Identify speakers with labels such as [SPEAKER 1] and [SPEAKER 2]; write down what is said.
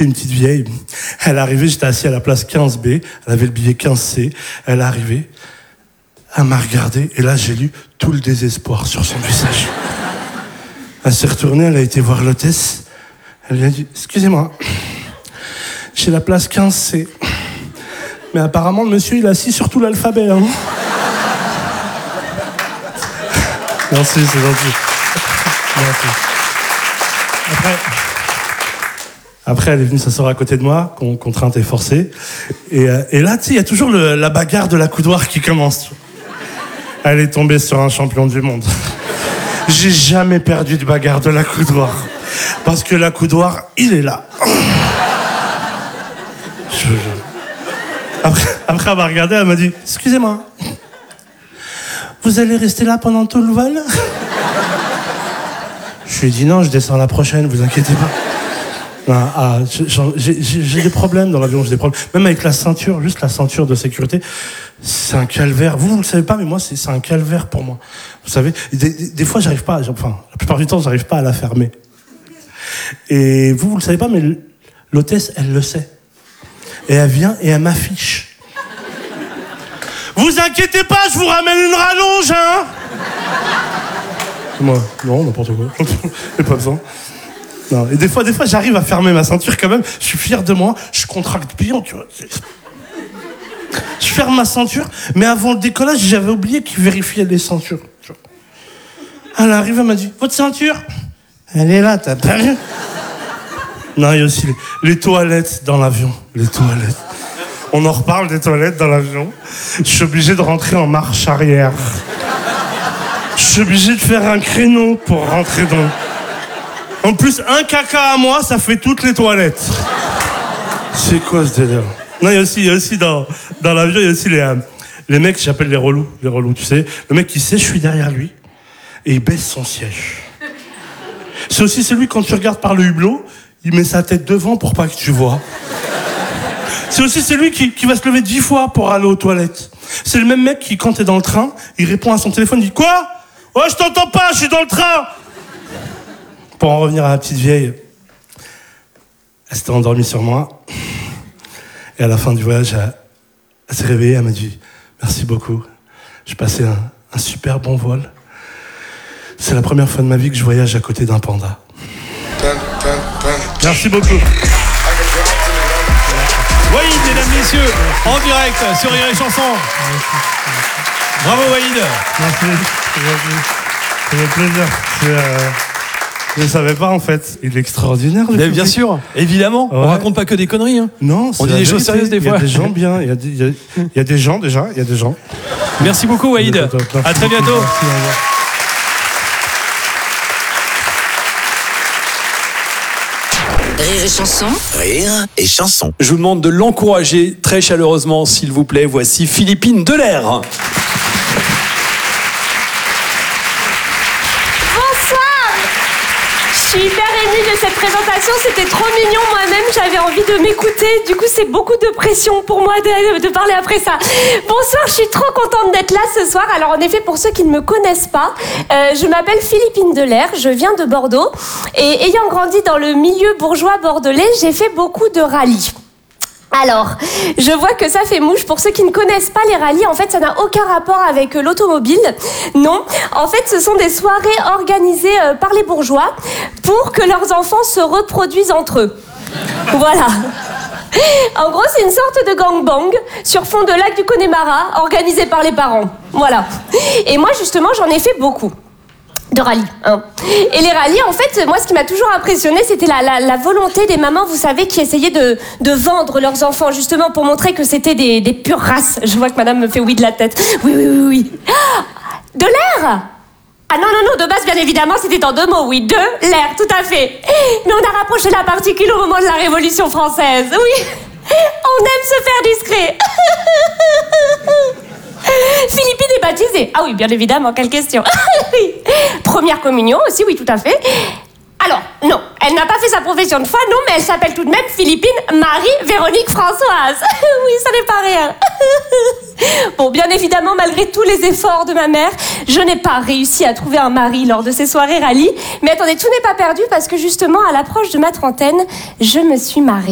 [SPEAKER 1] C'était une petite vieille. Elle est arrivée, j'étais assis à la place 15B. Elle avait le billet 15C. Elle est arrivée. Elle m'a regardé. Et là, j'ai lu tout le désespoir sur son visage. Elle s'est retournée, elle a été voir l'hôtesse. Elle lui a dit, excusez-moi, j'ai la place 15C. Mais apparemment, le monsieur, il est assis sur tout l'alphabet. Hein. Merci, c'est gentil. Merci. Après, elle est venue s'asseoir à côté de moi, contrainte et forcée. Et là, tu sais, il y a toujours la bagarre de la coudoir qui commence. Elle est tombée sur un champion du monde. J'ai jamais perdu de bagarre de la coudoir. Parce que la coudoir, il est là. Après, elle m'a regardé, elle m'a dit, excusez-moi, vous allez rester là pendant tout le vol? Je lui ai dit non, je descends la prochaine, vous inquiétez pas. J'ai des problèmes dans l'avion, j'ai des problèmes. Même avec la ceinture, juste la ceinture de sécurité, c'est un calvaire. Vous le savez pas, mais moi, c'est un calvaire pour moi. Vous savez, des fois, j'arrive pas, enfin, la plupart du temps, j'arrive pas à la fermer. Et vous le savez pas, mais l'hôtesse, elle le sait. Et elle vient et elle m'affiche. Vous inquiétez pas, je vous ramène une rallonge, hein? Moi, non, n'importe quoi. J'ai pas besoin. Non. Et des fois, j'arrive à fermer ma ceinture quand même. Je suis fier de moi. Je contracte bien, tu vois. Je ferme ma ceinture, mais avant le décollage, j'avais oublié qu'ils vérifiaient les ceintures. Tu vois. Elle arrive, elle m'a dit, votre ceinture? Elle est là, t'as pas vu? Non, il y a aussi les toilettes dans l'avion. Les toilettes. On en reparle des toilettes dans l'avion. Je suis obligé de rentrer en marche arrière. Je suis obligé de faire un créneau pour rentrer dans... En plus, un caca à moi, ça fait toutes les toilettes. C'est quoi ce délire? Non, il y a aussi dans l'avion, il y a aussi les mecs, j'appelle les relous, tu sais. Le mec qui sait, je suis derrière lui, et il baisse son siège. C'est aussi celui, quand tu regardes par le hublot, il met sa tête devant pour pas que tu vois. C'est aussi celui qui va se lever 10 fois pour aller aux toilettes. C'est le même mec qui, quand t'es dans le train, il répond à son téléphone, il dit « Quoi? Oh, je t'entends pas, je suis dans le train !» Pour en revenir à la petite vieille, elle s'était endormie sur moi. Et à la fin du voyage, elle s'est réveillée, elle m'a dit « Merci beaucoup, j'ai passé un super bon vol. C'est la première fois de ma vie que je voyage à côté d'un panda. » Merci beaucoup.
[SPEAKER 2] Walid, mesdames, messieurs, en direct sur Rire et Chanson. Bravo Walid.
[SPEAKER 1] Merci. Ça fait plaisir. Je ne savais pas en fait. Il est extraordinaire.
[SPEAKER 2] Mais bien sûr, évidemment. Ouais. On raconte pas que des conneries. Hein.
[SPEAKER 1] Non,
[SPEAKER 2] on dit des choses sérieuses des fois.
[SPEAKER 1] Il y a des gens bien. Il y a des gens déjà. Il y a des gens.
[SPEAKER 2] Merci beaucoup Walid. À très bientôt.
[SPEAKER 1] Merci,
[SPEAKER 3] Rire et Chanson.
[SPEAKER 4] Rire et Chanson.
[SPEAKER 2] Je vous demande de l'encourager très chaleureusement, s'il vous plaît. Voici Philippine Delair.
[SPEAKER 5] Je suis hyper émue de cette présentation, c'était trop mignon. Moi-même, j'avais envie de m'écouter. Du coup, c'est beaucoup de pression pour moi de parler après ça. Bonsoir, je suis trop contente d'être là ce soir. Alors, en effet, pour ceux qui ne me connaissent pas, je m'appelle Philippine Delair, je viens de Bordeaux. Et ayant grandi dans le milieu bourgeois bordelais, j'ai fait beaucoup de rallyes. Alors, je vois que ça fait mouche. Pour ceux qui ne connaissent pas les rallyes, en fait, ça n'a aucun rapport avec l'automobile. Non, en fait, ce sont des soirées organisées par les bourgeois pour que leurs enfants se reproduisent entre eux. Voilà. En gros, c'est une sorte de gangbang sur fond de lac du Connemara, organisé par les parents. Voilà. Et moi, justement, j'en ai fait beaucoup. De rallye, hein. Et les rallyes, en fait, moi, ce qui m'a toujours impressionné, c'était la volonté des mamans, vous savez, qui essayaient de vendre leurs enfants, justement, pour montrer que c'était des pures races. Je vois que madame me fait oui de la tête. Oui. De l'air? Ah non, de base, bien évidemment, c'était en 2 mots, oui. De l'air, tout à fait. Mais on a rapproché la particule au moment de la Révolution française, oui. On aime se faire discret. Philippine est baptisée. Ah oui, bien évidemment, quelle question. Oui. Première communion aussi, oui, tout à fait. Alors, non, elle n'a pas fait sa profession de foi, non, mais elle s'appelle tout de même Philippine Marie-Véronique Françoise. Oui, ça n'est pas rien. Bon, bien évidemment, malgré tous les efforts de ma mère, je n'ai pas réussi à trouver un mari lors de ces soirées rallye. Mais attendez, tout n'est pas perdu parce que justement, à l'approche de ma trentaine, je me suis mariée.